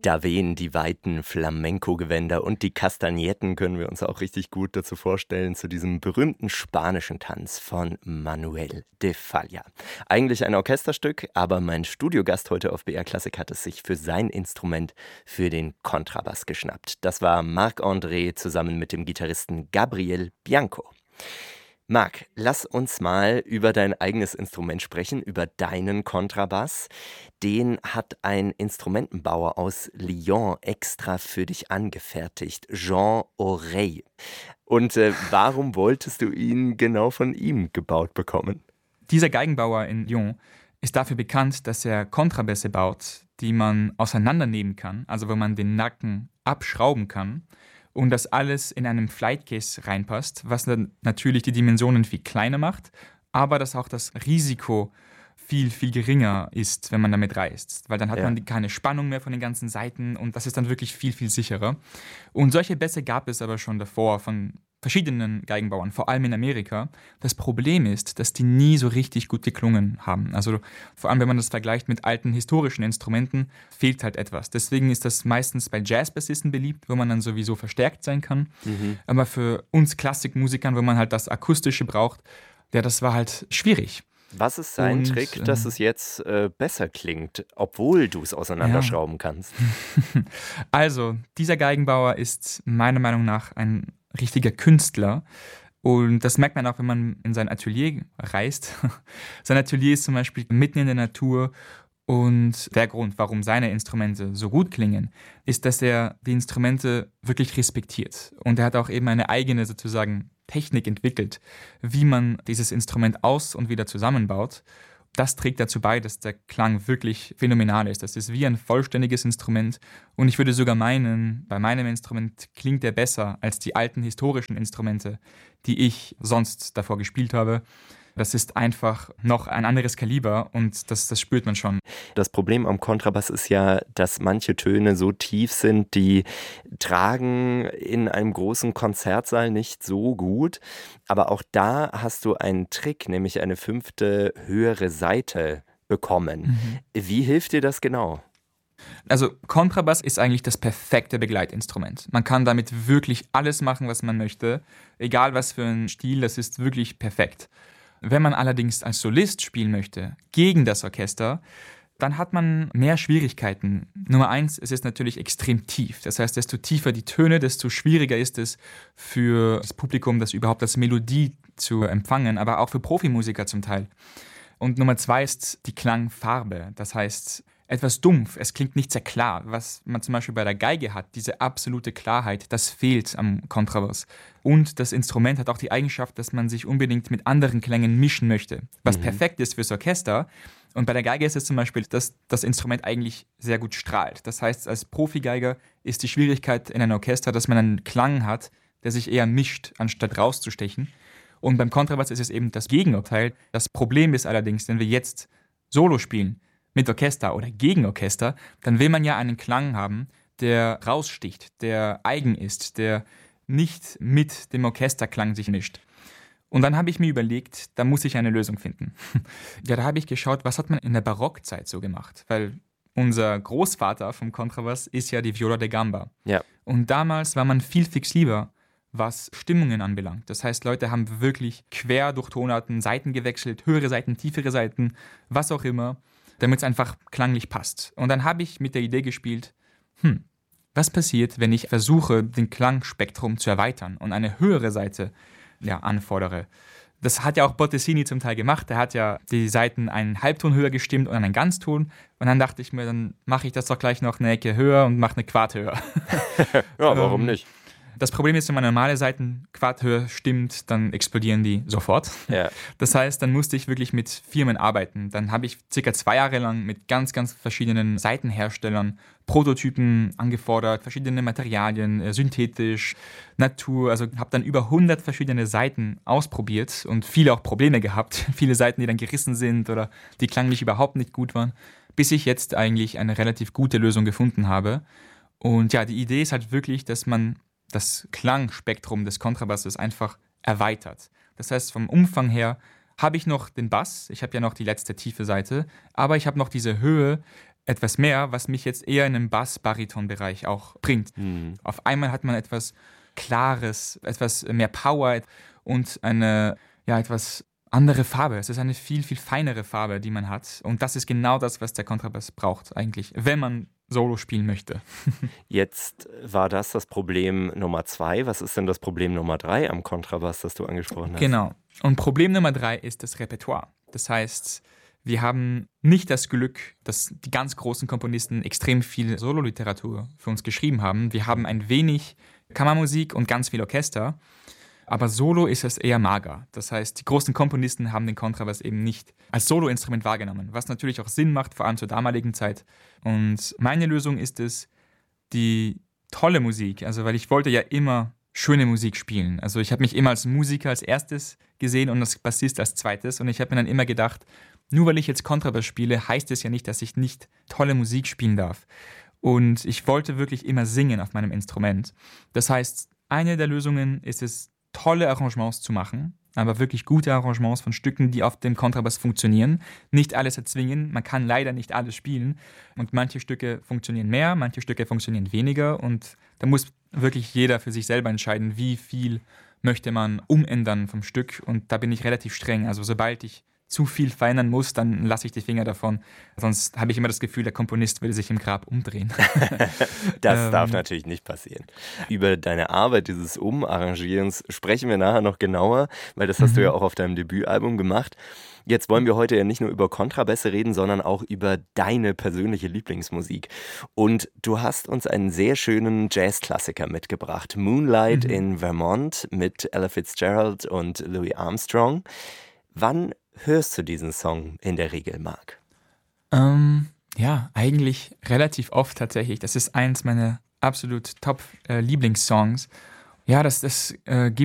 Da wehen die weiten Flamenco-Gewänder und die Kastagnetten können wir uns auch richtig gut dazu vorstellen, zu diesem berühmten spanischen Tanz von Manuel de Falla. Eigentlich ein Orchesterstück, aber mein Studiogast heute auf BR Klassik hat es sich für sein Instrument, für den Kontrabass geschnappt. Das war Marc-André zusammen mit dem Gitarristen Gabriel Bianco. Marc, lass uns mal über dein eigenes Instrument sprechen, über deinen Kontrabass. Den hat ein Instrumentenbauer aus Lyon extra für dich angefertigt, Jean Oreille. Und warum wolltest du ihn genau von ihm gebaut bekommen? Dieser Geigenbauer in Lyon ist dafür bekannt, dass er Kontrabässe baut, die man auseinandernehmen kann, also wo man den Nacken abschrauben kann. Und das alles in einem Flightcase reinpasst, was dann natürlich die Dimensionen viel kleiner macht, aber dass auch das Risiko viel, viel geringer ist, wenn man damit reist. Weil dann hat man keine Spannung mehr von den ganzen Seiten und das ist dann wirklich viel, viel sicherer. Und solche Bässe gab es aber schon davor von verschiedenen Geigenbauern, vor allem in Amerika. Das Problem ist, dass die nie so richtig gut geklungen haben. Also vor allem, wenn man das vergleicht mit alten historischen Instrumenten, fehlt halt etwas. Deswegen ist das meistens bei Jazzbassisten beliebt, wo man dann sowieso verstärkt sein kann. Aber für uns Klassikmusikern, wo man halt das Akustische braucht, das war halt schwierig. Was ist sein Trick, dass es jetzt besser klingt, obwohl du es auseinanderschrauben kannst? Also, dieser Geigenbauer ist meiner Meinung nach ein richtiger Künstler. Und das merkt man auch, wenn man in sein Atelier reist. Sein Atelier ist zum Beispiel mitten in der Natur. Und der Grund, warum seine Instrumente so gut klingen, ist, dass er die Instrumente wirklich respektiert. Und er hat auch eben eine eigene sozusagen Technik entwickelt, wie man dieses Instrument aus- und wieder zusammenbaut. Das trägt dazu bei, dass der Klang wirklich phänomenal ist. Das ist wie ein vollständiges Instrument. Und ich würde sogar meinen, bei meinem Instrument klingt er besser als die alten historischen Instrumente, die ich sonst davor gespielt habe. Das ist einfach noch ein anderes Kaliber und das spürt man schon. Das Problem am Kontrabass ist ja, dass manche Töne so tief sind, die tragen in einem großen Konzertsaal nicht so gut. Aber auch da hast du einen Trick, nämlich eine 5. höhere Saite bekommen. Wie hilft dir das genau? Also Kontrabass ist eigentlich das perfekte Begleitinstrument. Man kann damit wirklich alles machen, was man möchte. Egal was für ein Stil, das ist wirklich perfekt. Wenn man allerdings als Solist spielen möchte, gegen das Orchester, dann hat man mehr Schwierigkeiten. Nummer 1, es ist natürlich extrem tief. Das heißt, desto tiefer die Töne, desto schwieriger ist es für das Publikum, das überhaupt als Melodie zu empfangen, aber auch für Profimusiker zum Teil. Und Nummer 2 ist die Klangfarbe. Das heißt, etwas dumpf, es klingt nicht sehr klar. Was man zum Beispiel bei der Geige hat, diese absolute Klarheit, das fehlt am Kontrabass. Und das Instrument hat auch die Eigenschaft, dass man sich unbedingt mit anderen Klängen mischen möchte, was perfekt ist fürs Orchester. Und bei der Geige ist es zum Beispiel, dass das Instrument eigentlich sehr gut strahlt. Das heißt, als Profigeiger ist die Schwierigkeit in einem Orchester, dass man einen Klang hat, der sich eher mischt, anstatt rauszustechen. Und beim Kontrabass ist es eben das Gegenteil. Das Problem ist allerdings, wenn wir jetzt Solo spielen, mit Orchester oder gegen Orchester, dann will man ja einen Klang haben, der raussticht, der eigen ist, der nicht mit dem Orchesterklang sich mischt. Und dann habe ich mir überlegt, da muss ich eine Lösung finden. Ja, da habe ich geschaut, was hat man in der Barockzeit so gemacht? Weil unser Großvater vom Kontrabass ist ja die Viola da Gamba. Ja. Und damals war man viel flexibler, was Stimmungen anbelangt. Das heißt, Leute haben wirklich quer durch Tonarten Saiten gewechselt, höhere Saiten, tiefere Saiten, was auch immer, damit es einfach klanglich passt. Und dann habe ich mit der Idee gespielt, was passiert, wenn ich versuche, den Klangspektrum zu erweitern und eine höhere Saite anfordere. Das hat ja auch Bottesini zum Teil gemacht. Er hat ja die Saiten einen Halbton höher gestimmt und einen Ganzton. Und dann dachte ich mir, dann mache ich das doch gleich noch eine Ecke höher und mache eine Quart höher. Ja, warum nicht? Das Problem ist, wenn man normale Saiten Quarthöhe stimmt, dann explodieren die sofort. Ja. Das heißt, dann musste ich wirklich mit Firmen arbeiten. Dann habe ich circa 2 Jahre lang mit ganz, ganz verschiedenen Saitenherstellern Prototypen angefordert, verschiedene Materialien, synthetisch, Natur. Also habe dann über 100 verschiedene Saiten ausprobiert und viele auch Probleme gehabt. Viele Saiten, die dann gerissen sind oder die klanglich überhaupt nicht gut waren, bis ich jetzt eigentlich eine relativ gute Lösung gefunden habe. Und ja, die Idee ist halt wirklich, dass man das Klangspektrum des Kontrabasses einfach erweitert. Das heißt, vom Umfang her habe ich noch den Bass, ich habe ja noch die letzte tiefe Saite, aber ich habe noch diese Höhe, etwas mehr, was mich jetzt eher in den Bass-Bariton-Bereich auch bringt. Auf einmal hat man etwas Klares, etwas mehr Power und eine etwas andere Farbe. Es ist eine viel, viel feinere Farbe, die man hat. Und das ist genau das, was der Kontrabass braucht eigentlich, wenn man Solo spielen möchte. Jetzt war das Problem Nummer 2. Was ist denn das Problem Nummer 3 am Kontrabass, das du angesprochen hast? Genau. Und Problem Nummer 3 ist das Repertoire. Das heißt, wir haben nicht das Glück, dass die ganz großen Komponisten extrem viel Sololiteratur für uns geschrieben haben. Wir haben ein wenig Kammermusik und ganz viel Orchester. Aber Solo ist es eher mager. Das heißt, die großen Komponisten haben den Kontrabass eben nicht als Soloinstrument wahrgenommen, was natürlich auch Sinn macht, vor allem zur damaligen Zeit. Und meine Lösung ist es, die tolle Musik, also weil ich wollte ja immer schöne Musik spielen. Also ich habe mich immer als Musiker als erstes gesehen und als Bassist als zweites. Und ich habe mir dann immer gedacht, nur weil ich jetzt Kontrabass spiele, heißt es ja nicht, dass ich nicht tolle Musik spielen darf. Und ich wollte wirklich immer singen auf meinem Instrument. Das heißt, eine der Lösungen ist es, tolle Arrangements zu machen, aber wirklich gute Arrangements von Stücken, die auf dem Kontrabass funktionieren. Nicht alles erzwingen, man kann leider nicht alles spielen und manche Stücke funktionieren mehr, manche Stücke funktionieren weniger und da muss wirklich jeder für sich selber entscheiden, wie viel möchte man umändern vom Stück und da bin ich relativ streng. Also sobald ich zu viel verändern muss, dann lasse ich die Finger davon. Sonst habe ich immer das Gefühl, der Komponist würde sich im Grab umdrehen. Das darf natürlich nicht passieren. Über deine Arbeit dieses Umarrangierens sprechen wir nachher noch genauer, weil das hast du ja auch auf deinem Debütalbum gemacht. Jetzt wollen wir heute ja nicht nur über Kontrabässe reden, sondern auch über deine persönliche Lieblingsmusik. Und du hast uns einen sehr schönen Jazzklassiker mitgebracht. Moonlight in Vermont mit Ella Fitzgerald und Louis Armstrong. Wann hörst du diesen Song in der Regel, Marc? Eigentlich relativ oft tatsächlich. Das ist eins meiner absolut Top-Lieblingssongs. Ja, das gibt